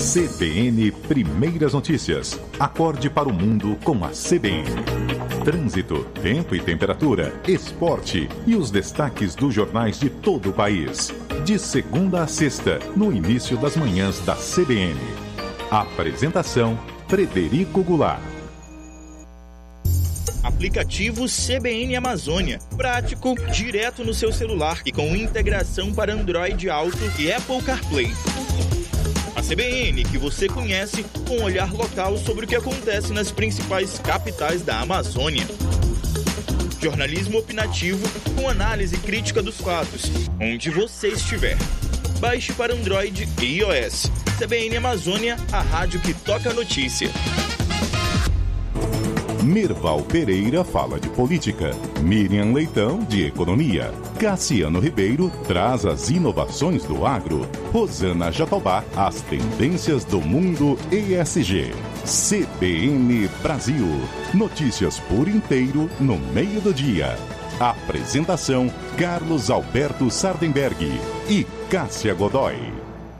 CBN Primeiras Notícias. Acorde para o mundo com a CBN. Trânsito, tempo e temperatura, esporte e os destaques dos jornais de todo o país. De segunda a sexta, no início das manhãs da CBN. Apresentação, Frederico Goulart. Aplicativo CBN Amazônia. Prático, direto no seu celular e com integração para Android Auto e Apple CarPlay. A CBN que você conhece com um olhar local sobre o que acontece nas principais capitais da Amazônia. Jornalismo opinativo com análise crítica dos fatos, onde você estiver. Baixe para Android e iOS. CBN Amazônia, a rádio que toca a notícia. Mirval Pereira fala de política, Miriam Leitão de economia, Cassiano Ribeiro traz as inovações do agro, Rosana Jatobá as tendências do mundo ESG. CBN Brasil, notícias por inteiro no meio do dia. Apresentação, Carlos Alberto Sardenberg e Cássia Godoy.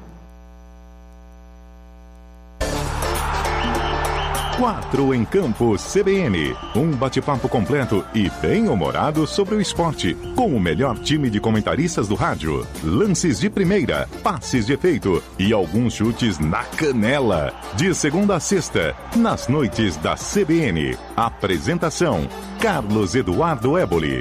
Quatro em Campo CBN, um bate-papo completo e bem-humorado sobre o esporte, com o melhor time de comentaristas do rádio, lances de primeira, passes de efeito e alguns chutes na canela. De segunda a sexta, nas noites da CBN. Apresentação, Carlos Eduardo Éboli.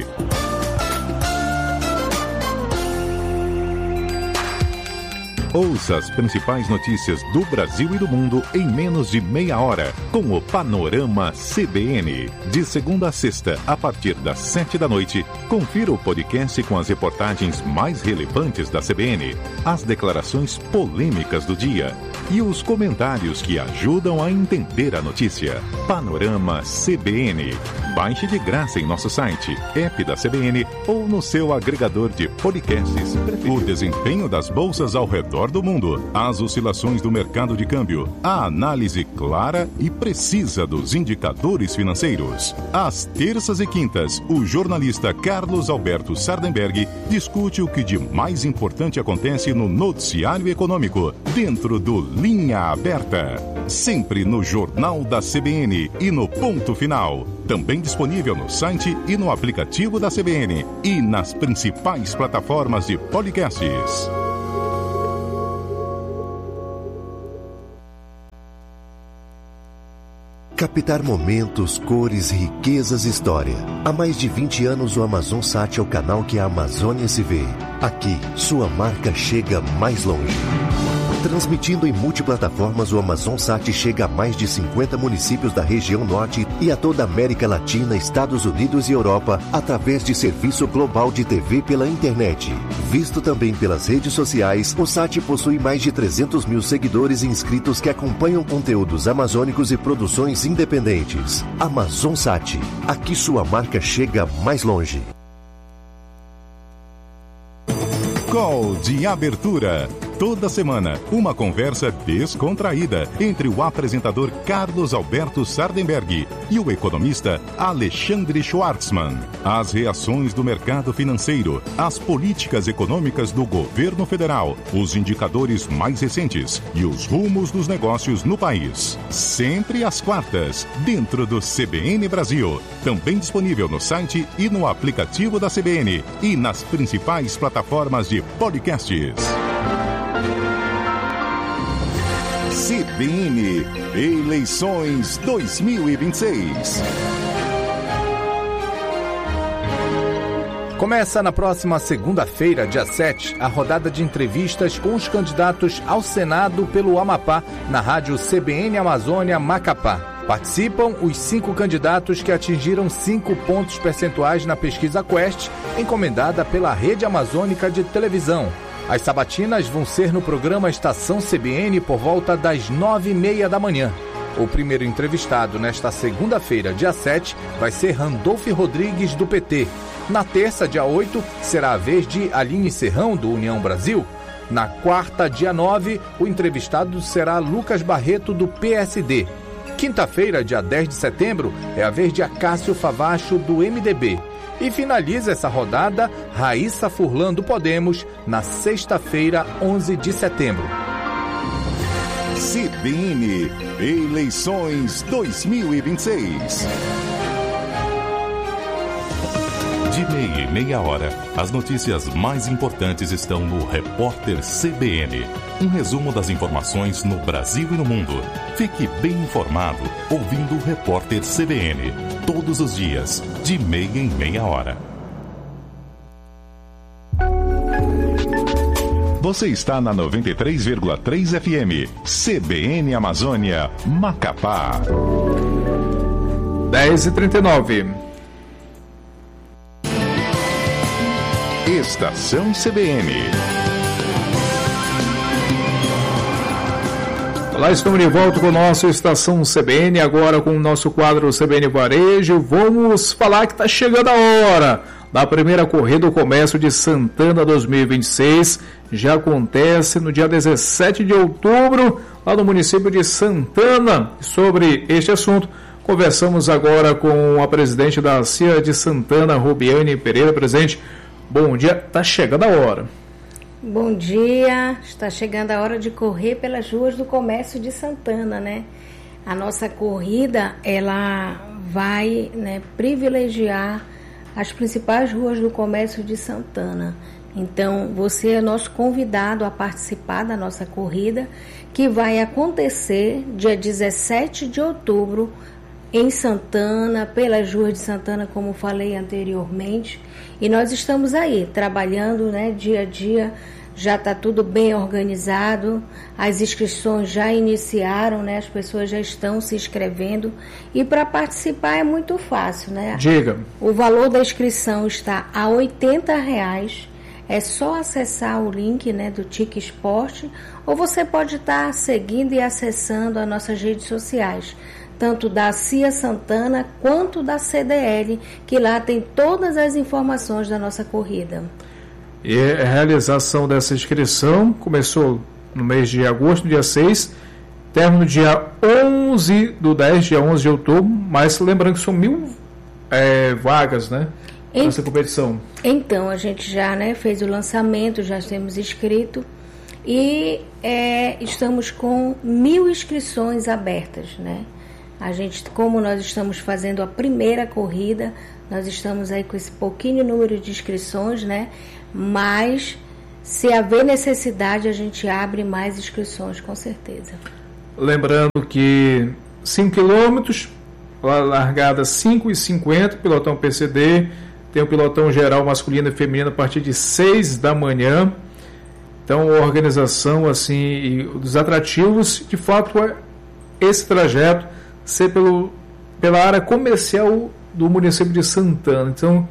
Ouça as principais notícias do Brasil e do mundo em menos de meia hora, com o Panorama CBN. De segunda a sexta, a partir das 7 da noite, confira o podcast com as reportagens mais relevantes da CBN, as declarações polêmicas do dia e os comentários que ajudam a entender a notícia. Panorama CBN. Baixe de graça em nosso site, app da CBN ou no seu agregador de podcasts preferido. O desempenho das bolsas ao redor do mundo, as oscilações do mercado de câmbio, a análise clara e precisa dos indicadores financeiros. Às terças e quintas, o jornalista Carlos Alberto Sardenberg discute o que de mais importante acontece no noticiário econômico, dentro do Linha Aberta. Sempre no Jornal da CBN e no Ponto Final. Também disponível no site e no aplicativo da CBN e nas principais plataformas de podcasts. Captar momentos, cores, riquezas e história. Há mais de 20 anos o AmazonSat é o canal que a Amazônia se vê. Aqui, sua marca chega mais longe. Transmitindo em multiplataformas, o AmazonSat chega a mais de 50 municípios da região norte e a toda a América Latina, Estados Unidos e Europa, através de serviço global de TV pela internet. Visto também pelas redes sociais, o SAT possui mais de 300 mil seguidores e inscritos que acompanham conteúdos amazônicos e produções independentes. AmazonSat, aqui sua marca chega mais longe. Call de abertura. Toda semana, uma conversa descontraída entre o apresentador Carlos Alberto Sardenberg e o economista Alexandre Schwartzman. As reações do mercado financeiro, as políticas econômicas do governo federal, os indicadores mais recentes e os rumos dos negócios no país. Sempre às quartas, dentro do CBN Brasil. Também disponível no site e no aplicativo da CBN e nas principais plataformas de podcasts. CBN Eleições 2026. Começa na próxima segunda-feira, dia 7, a rodada de entrevistas com os candidatos ao Senado pelo Amapá, na rádio CBN Amazônia Macapá. Participam os 5 candidatos que atingiram 5 pontos percentuais na pesquisa Quest, encomendada pela Rede Amazônica de Televisão. As sabatinas vão ser no programa Estação CBN por volta das 9h30 da manhã. O primeiro entrevistado nesta segunda-feira, dia 7, vai ser Randolfo Rodrigues, do PT. Na terça, dia 8, será a vez de Aline Serrão, do União Brasil. Na quarta, dia 9, o entrevistado será Lucas Barreto, do PSD. Quinta-feira, dia 10 de setembro, é a vez de Acácio Favacho, do MDB. E finaliza essa rodada Raíssa Furlan, do Podemos, na sexta-feira, 11 de setembro. CBN Eleições 2026. De meia e meia hora, as notícias mais importantes estão no Repórter CBN. Um resumo das informações no Brasil e no mundo. Fique bem informado ouvindo o Repórter CBN. Todos os dias, de meia em meia hora. Você está na 93,3 FM. CBN Amazônia, Macapá. 10h39. Estação CBN. Olá, estamos de volta com o nosso Estação CBN, agora com o nosso quadro CBN Varejo. Vamos falar que está chegando a hora da primeira corrida do comércio de Santana 2026. Já acontece no dia 17 de outubro, lá no município de Santana. Sobre este assunto, conversamos agora com a presidente da CIA de Santana, Rubiane Pereira. Presidente, bom dia, está chegando a hora. Bom dia, está chegando a hora de correr pelas ruas do comércio de Santana, né? A nossa corrida, ela vai, né, privilegiar as principais ruas do comércio de Santana. Então, você é nosso convidado a participar da nossa corrida, que vai acontecer dia 17 de outubro em Santana, pelas ruas de Santana, como falei anteriormente. E nós estamos aí, trabalhando, né, dia a dia, já está tudo bem organizado, as inscrições já iniciaram, né, as pessoas já estão se inscrevendo, e para participar é muito fácil, né? Diga. O valor da inscrição está a R$ 80, é só acessar o link, né, do Tique Esporte, ou você pode estar seguindo e acessando as nossas redes sociais, tanto da CIA Santana quanto da CDL, que lá tem todas as informações da nossa corrida. E a realização dessa inscrição começou no mês de agosto, dia 6, termina no dia 11 do 10, dia 11 de outubro, mas lembrando que são 1.000 vagas, né, nessa competição. Então, a gente já, né, fez o lançamento, já temos inscrito, e estamos com 1.000 inscrições abertas, né? A gente, como nós estamos fazendo a primeira corrida, nós estamos aí com esse pouquinho número de inscrições, né? Mas, se haver necessidade, a gente abre mais inscrições, com certeza. Lembrando que 5 quilômetros, largada 5h50, pilotão PCD, tem o pilotão geral masculino e feminino a partir de 6 da manhã. Então, a organização, assim, e dos atrativos, de fato, é esse trajeto ser pela área comercial do município de Santana. Então,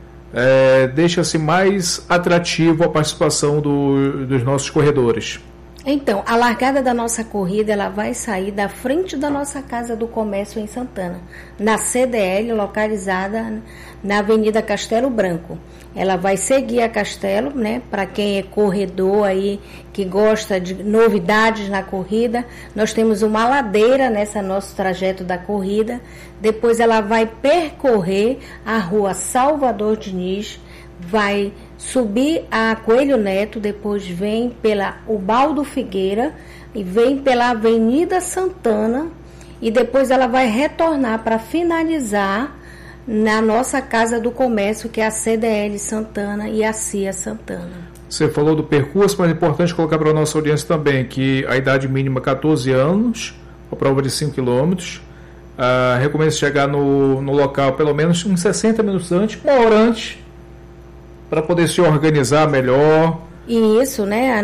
deixa-se mais atrativo a participação dos nossos corredores. Então, a largada da nossa corrida, ela vai sair da frente da nossa Casa do Comércio em Santana, na CDL, localizada na Avenida Castelo Branco. Ela vai seguir a Castelo, né? Para quem é corredor aí, que gosta de novidades na corrida, nós temos uma ladeira nesse nosso trajeto da corrida. Depois ela vai percorrer a rua Salvador Diniz, vai subir a Coelho Neto, depois vem pela Ubaldo Figueira e vem pela Avenida Santana, e depois ela vai retornar para finalizar na nossa Casa do Comércio, que é a CDL Santana e a CIA Santana. Você falou do percurso, mas é importante colocar para a nossa audiência também que a idade mínima é 14 anos, a prova de 5 quilômetros. Recomendo chegar no local pelo menos uns 60 minutos antes, uma hora antes, para poder se organizar melhor. E isso, né?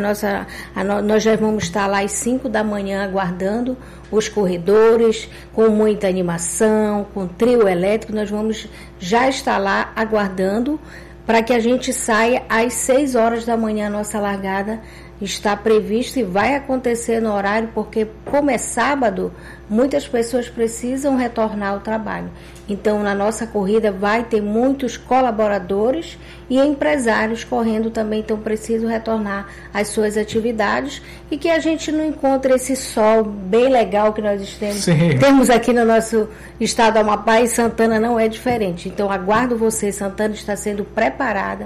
Nós já vamos estar lá às 5 da manhã aguardando os corredores, com muita animação, com trio elétrico. Nós vamos já estar lá aguardando para que a gente saia às 6 horas da manhã. A nossa largada está prevista e vai acontecer no horário, porque como é sábado, muitas pessoas precisam retornar ao trabalho. Então, na nossa corrida vai ter muitos colaboradores e empresários correndo também, então precisam retornar às suas atividades, e que a gente não encontre esse sol bem legal que nós temos aqui no nosso estado do Amapá, e Santana não é diferente. Então, aguardo você, Santana está sendo preparada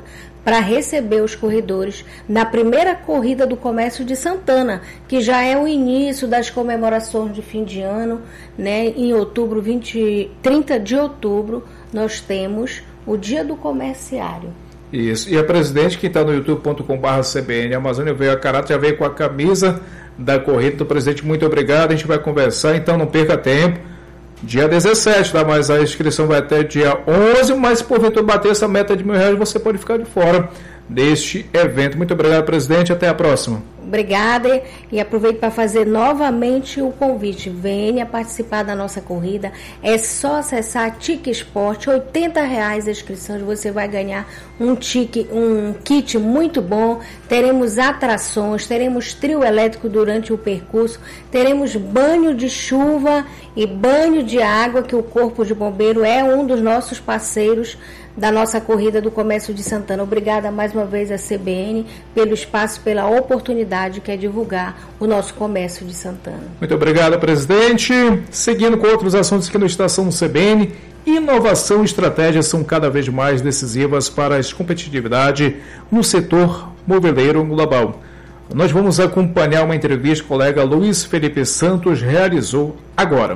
para receber os corredores na primeira corrida do comércio de Santana, que já é o início das comemorações de fim de ano, né? Em outubro, 30 de outubro, nós temos o Dia do Comerciário. Isso, e a presidente que está no youtube.com/CBN Amazônia veio a caráter, já veio com a camisa da corrida do presidente. Muito obrigado, a gente vai conversar, então não perca tempo. Dia 17, tá? Mas a inscrição vai até dia 11, mas se porventura bater essa meta de R$1.000, você pode ficar de fora deste evento. Muito obrigado, presidente, até a próxima. Obrigada, e aproveito para fazer novamente o convite. Venha participar da nossa corrida. É só acessar Tique Esporte, R$80 a inscrição, você vai ganhar um kit muito bom. Teremos atrações, teremos trio elétrico durante o percurso, teremos banho de chuva e banho de água, que o Corpo de Bombeiro é um dos nossos parceiros da nossa corrida do comércio de Santana. Obrigada mais uma vez à CBN pelo espaço, pela oportunidade que é divulgar o nosso comércio de Santana. Muito obrigado, presidente. Seguindo com outros assuntos aqui no Estação CBN, inovação e estratégia são cada vez mais decisivas para a competitividade no setor moveleiro global. Nós vamos acompanhar uma entrevista que o colega Luiz Felipe Santos realizou agora.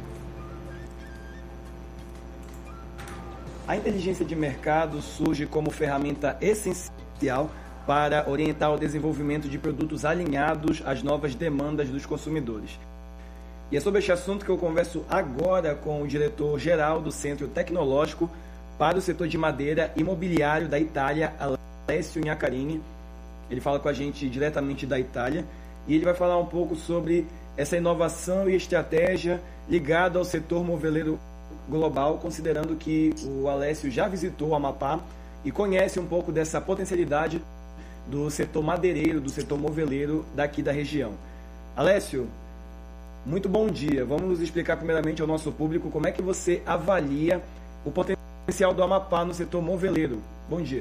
A inteligência de mercado surge como ferramenta essencial para orientar o desenvolvimento de produtos alinhados às novas demandas dos consumidores. E é sobre este assunto que eu converso agora com o diretor-geral do Centro Tecnológico para o setor de madeira imobiliário da Itália, Alessio Gnaccarini. Ele fala com a gente diretamente da Itália e ele vai falar um pouco sobre essa inovação e estratégia ligada ao setor moveleiro global, considerando que o Alessio já visitou o Amapá e conhece um pouco dessa potencialidade do setor madeireiro, do setor moveleiro daqui da região. Alessio, muito bom dia. Vamos nos explicar primeiramente ao nosso público como é que você avalia o potencial do Amapá no setor moveleiro. Bom dia.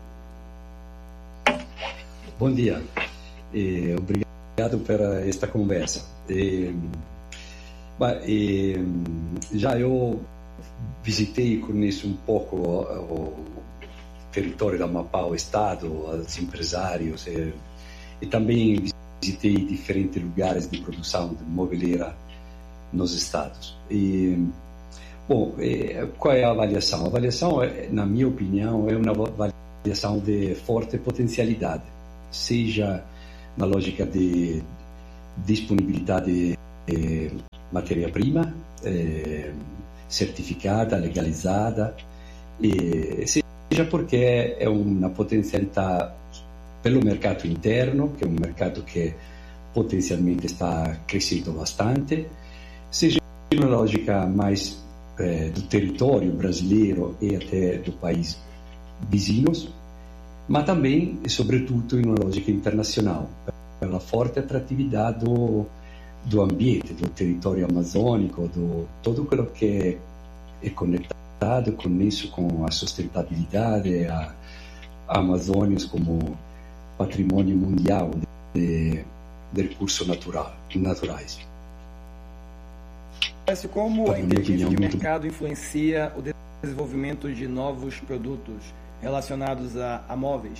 Bom dia. Obrigado por esta conversa. Já eu visitei e conheço um pouco o território do Amapá, o estado, os empresários e também visitei diferentes lugares de produção de moveleira nos estados. Qual é a avaliação? A avaliação, na minha opinião, é uma avaliação de forte potencialidade, seja na lógica de disponibilidade de matéria-prima certificada, legalizada, seja porque é uma potencialidade pelo mercado interno, que é um mercado que potencialmente está crescendo bastante, seja uma lógica mais do território brasileiro e até do país vizinhos, mas também e sobretudo em uma lógica internacional, pela forte atratividade do ambiente, do território amazônico, do todo aquilo que é conectado com isso, com a sustentabilidade, a Amazônia como patrimônio mundial de recursos naturais. Como a inteligência de mercado influencia o desenvolvimento de novos produtos relacionados a móveis?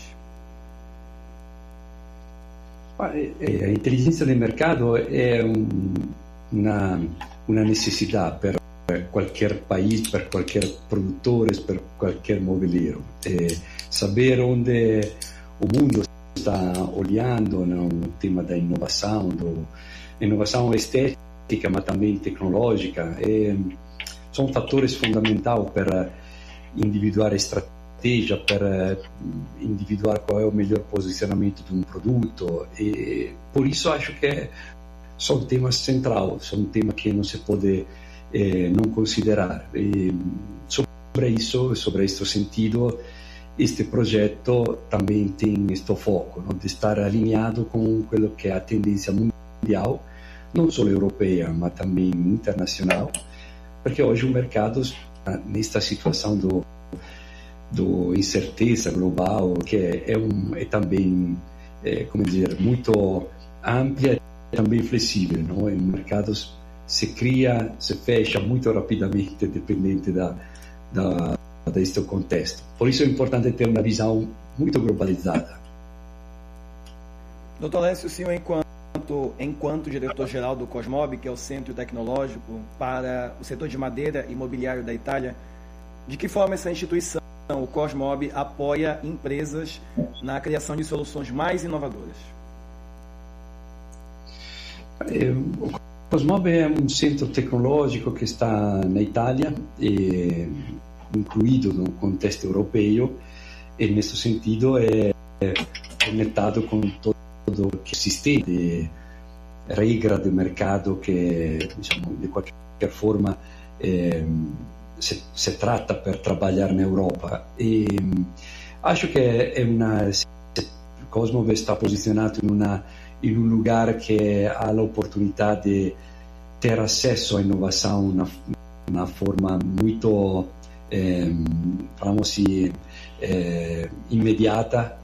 A inteligência de mercado é uma necessidade para qualquer país, para qualquer produtor, para qualquer moveleiro. Saber onde o mundo está olhando no tema da inovação, inovação estética, mas também tecnológica, são fatores fundamentais para individuar a estratégia, para individuar qual é o melhor posicionamento de um produto, e por isso acho que são temas centrais, são temas que não se pode não considerar. E sobre este sentido, este projeto também tem este foco, de estar alinhado com aquilo que é a tendência mundial, não só europeia, mas também internacional, porque hoje o mercado, nesta situação do incerteza global, que é também, como dizer, muito ampla e também flexível, não? Em mercados se cria, se fecha muito rapidamente, dependente deste contexto. Por isso é importante ter uma visão muito globalizada. Dr. Alessio, o senhor, enquanto diretor-geral do Cosmob, que é o Centro Tecnológico para o setor de madeira e mobiliário da Itália, de que forma essa instituição, o Cosmob, apoia empresas na criação de soluções mais inovadoras? O Cosmob é um centro tecnológico que está na Itália, incluído no contexto europeu, e nesse sentido é conectado com todo o sistema de regra de mercado que, de qualquer forma, se trata per trabalhar na Europa. E acho que o Cosmob está posicionado em um lugar que há a oportunidade de ter acesso à inovação na uma forma muito, falamos assim, imediata,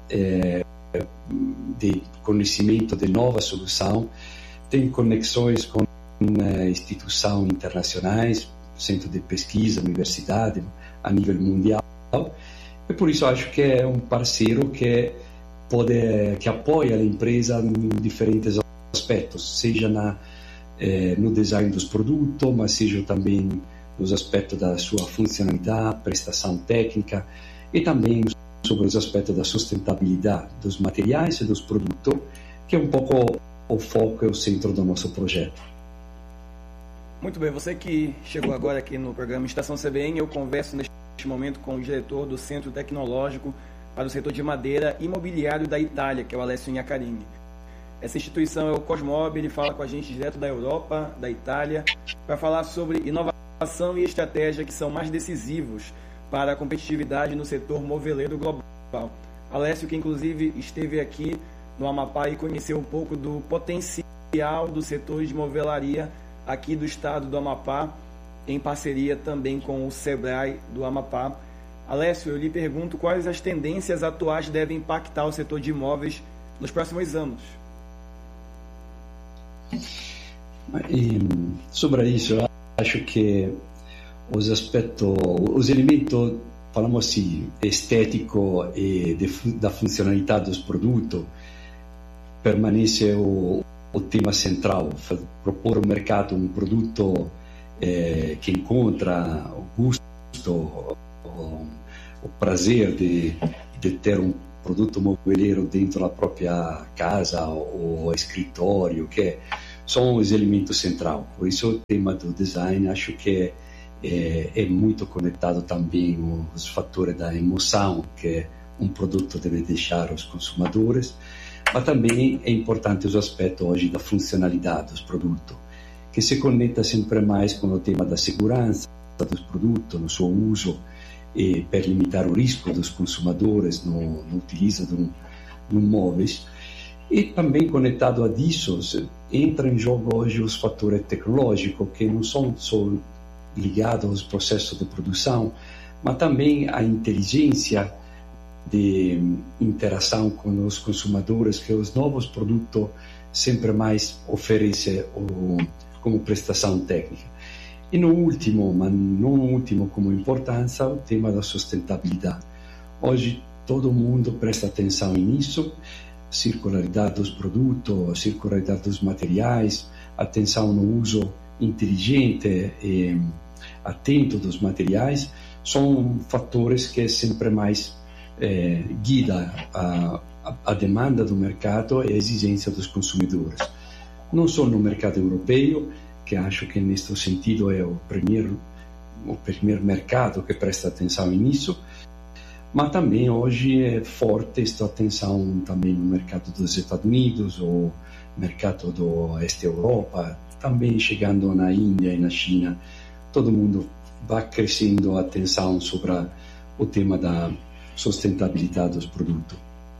de conhecimento de nova solução, tem conexões com instituições internacionais, centro de pesquisa, universidade, a nível mundial, e por isso acho que é um parceiro que apoia a empresa em diferentes aspectos, seja no design dos produtos, mas seja também nos aspectos da sua funcionalidade, prestação técnica, e também sobre os aspectos da sustentabilidade dos materiais e dos produtos, que é um pouco o foco e o centro do nosso projeto. Muito bem, você que chegou agora aqui no programa Estação CBN, eu converso neste momento com o diretor do Centro Tecnológico para o setor de madeira e mobiliário da Itália, que é o Alessio Iaccarini. Essa instituição é o Cosmob, ele fala com a gente direto da Europa, da Itália, para falar sobre inovação e estratégia que são mais decisivos para a competitividade no setor moveleiro global. Alessio, que inclusive esteve aqui no Amapá e conheceu um pouco do potencial do setor de movelaria aqui do estado do Amapá, em parceria também com o Sebrae do Amapá. Alessio, eu lhe pergunto quais as tendências atuais devem impactar o setor de imóveis nos próximos anos. Sobre isso, eu acho que os elementos, falamos assim, estético e da funcionalidade dos produtos, permanece o tema central. Propor ao mercado um produto que encontra o gosto, o prazer de ter um produto mobiliário dentro da própria casa ou escritório, que são os elementos centrais. Por isso o tema do design acho que é muito conectado também com os fatores da emoção que um produto deve deixar aos consumidores, mas também é importante os aspectos hoje da funcionalidade dos produtos, que se conecta sempre mais com o tema da segurança dos produtos, no seu uso, e per limitar o risco dos consumidores no utilizo de um móveis. E também conectado a isso, entra em jogo hoje os fatores tecnológicos, que não são só ligados aos processos de produção, mas também a inteligência de interação com os consumidores, que os novos produtos sempre mais oferecem como prestação técnica. E no último, mas não último como importância, o tema da sustentabilidade. Hoje todo mundo presta atenção nisso, circularidade dos produtos, circularidade dos materiais, atenção no uso inteligente e atento dos materiais, são fatores que sempre mais guiam a demanda do mercado e a exigência dos consumidores. Não só no mercado europeu, que acho que neste sentido é o primeiro mercado que presta atenção nisso, mas também hoje é forte esta atenção também no mercado dos Estados Unidos, ou mercado do Este Europa, também chegando na Índia e na China. Todo mundo vai crescendo a atenção sobre o tema da sustentabilidade dos produtos.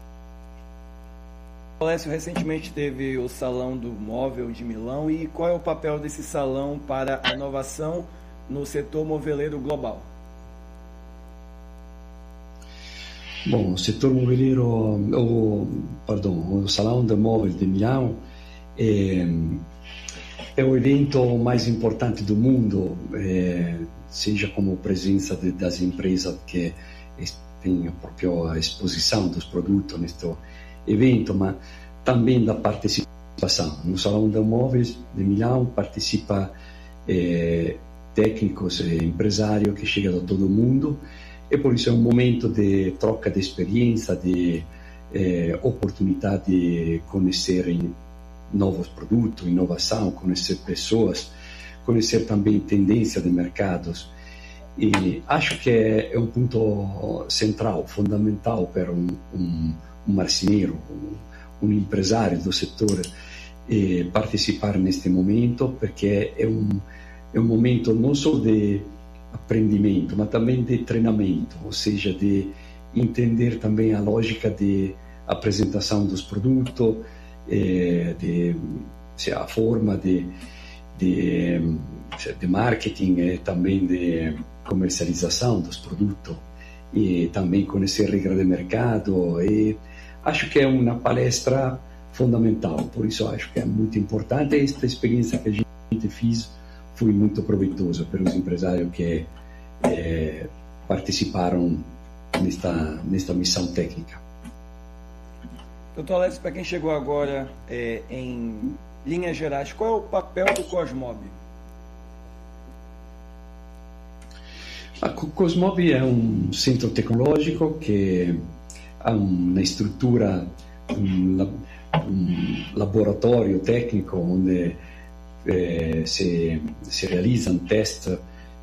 Alessio, recentemente teve o Salão do Móvel de Milão, e qual é o papel desse salão para a inovação no setor moveleiro global? Bom, o setor moveleiro, o Salão do Móvel de Milão é o evento mais importante do mundo seja como presença das empresas que têm a própria exposição dos produtos neste evento, mas também da participação. No Salão de Automóveis de Milão participa técnicos e empresários que chegam de todo o mundo, e por isso é um momento de troca de experiência, de oportunidade de conhecer novos produtos, inovação, conhecer pessoas, conhecer também tendência de mercados. E acho que é um ponto central, fundamental para um marceneiro, um empresário do setor participar neste momento, porque é um momento não só de aprendimento, mas também de treinamento, ou seja, de entender também a lógica de apresentação dos produtos, a forma de marketing, também de comercialização dos produtos, e também conhecer regras de mercado. E acho que é uma palestra fundamental, por isso acho que é muito importante. Esta experiência que a gente fez foi muito proveitosa para os empresários que participaram nesta missão técnica. Doutor Alessio, para quem chegou agora, em linhas gerais, qual é o papel do Cosmob? A Cosmob é um centro tecnológico que ha uma estrutura, um laboratório técnico onde se realizam testes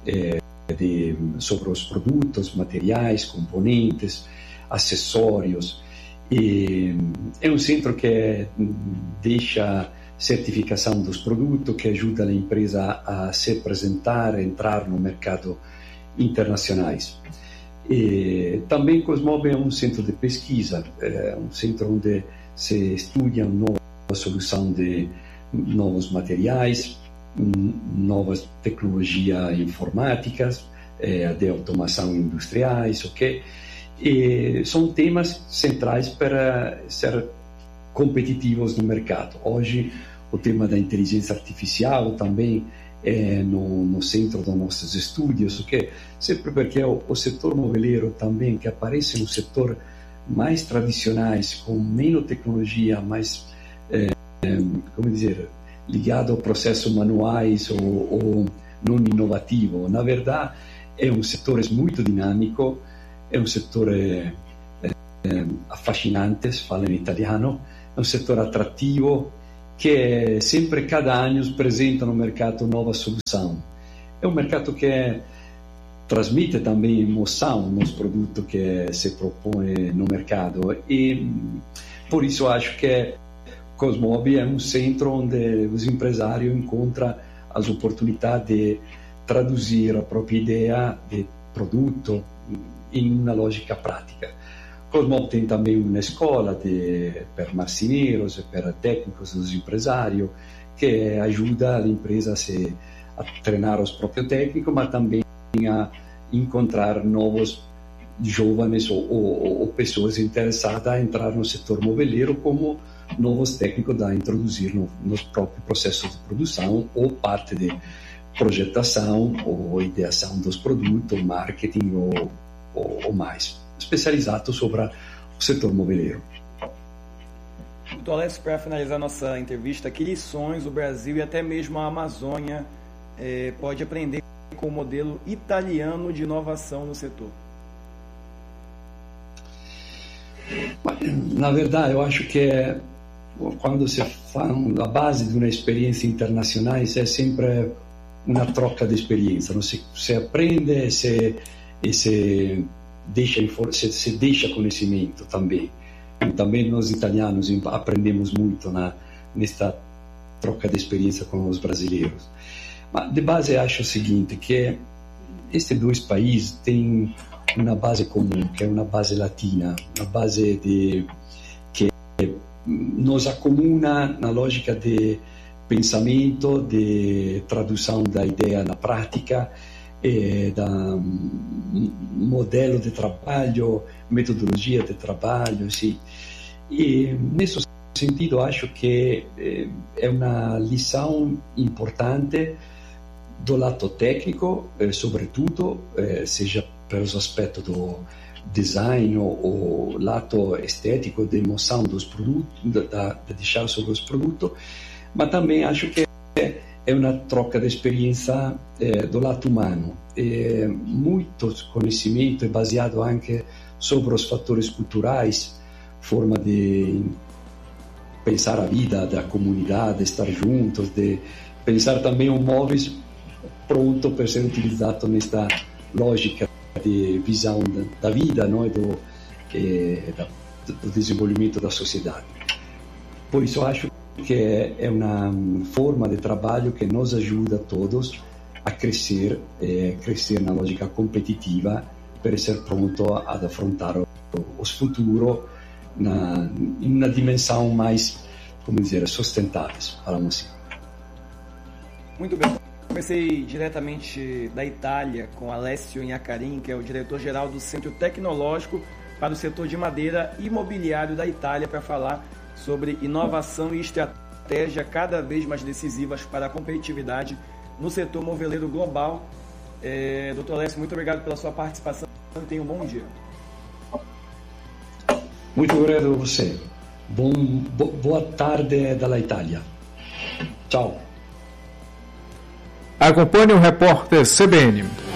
sobre os produtos, materiais, componentes, acessórios. E é um centro que deixa certificação dos produtos, que ajuda a empresa a se apresentar, a entrar no mercado internacionais. E também Cosmob é um centro de pesquisa, um centro onde se estuda nova solução de novos materiais, novas tecnologias informáticas, de automação industriais, ok? E são temas centrais para ser competitivos no mercado. Hoje, o tema da inteligência artificial também é no centro dos nossos estudos, ok? Sempre porque o setor moveleiro também, que aparece no setor mais tradicionais, com menos tecnologia, mais, como dizer, ligado ao processo manuais ou não inovativo. Na verdade, é um setor muito dinâmico, é um setor affascinante, se fala em italiano, é um setor atrativo que sempre, cada ano, apresenta no mercado nova solução. É um mercado que transmite também emoção nos produtos que se propõe no mercado, e por isso acho que Cosmob é um centro onde os empresários encontram as oportunidades de traduzir a própria ideia de produto em uma lógica prática. Cosmob tem também uma escola para marceneiros e para técnicos dos empresários, que ajuda a empresa a treinar os próprios técnicos, mas também a encontrar novos jovens ou pessoas interessadas a entrar no setor moveleiro como novos técnicos a introduzir nos próprios processos de produção, ou parte de projetação ou ideação dos produtos, marketing ou mais, especializado sobre o setor moveleiro. Doutor Alessio, para finalizar nossa entrevista, que lições o Brasil e até mesmo a Amazônia pode aprender com o modelo italiano de inovação no setor? Na verdade, eu acho que quando se faz a base de uma experiência internacional, é sempre uma troca de experiência. Não se aprende e se deixa conhecimento também. E também nós italianos aprendemos muito nesta troca de experiência com os brasileiros. Mas de base acho o seguinte, que estes dois países têm uma base comum, que é uma base latina, uma base que nos acomuna na lógica de pensamento, de tradução da ideia na prática, da modelo de trabalho, metodologia de trabalho, sim. E nesse sentido acho que é uma lição importante do lato tecnico, sobretudo, seja pelos aspectos do design ou lato estético de emoção dos produtos, de deixar sobre os produtos, mas também acho que é uma troca de experiência do lado humano. Muito conhecimento é baseado anche sobre os fatores culturais, forma de pensar a vida da comunidade, estar juntos, de pensar também um móveis pronto para ser utilizado nesta lógica de visão da vida, não? Do desenvolvimento da sociedade. Por isso acho que é uma forma de trabalho que nos ajuda a todos a crescer na lógica competitiva para ser pronto a afrontar os futuros em uma dimensão mais, como dizer, sustentáveis, falamos assim. Muito bem. Comecei diretamente da Itália com Alessio Iacarin, que é o diretor-geral do Centro Tecnológico para o setor de madeira e mobiliário da Itália, para falar sobre inovação e estratégia cada vez mais decisivas para a competitividade no setor moveleiro global. Dr. Alessio, muito obrigado pela sua participação. Tenha um bom dia. Muito obrigado a você. Boa tarde da Itália. Tchau. Acompanhe o repórter CBN.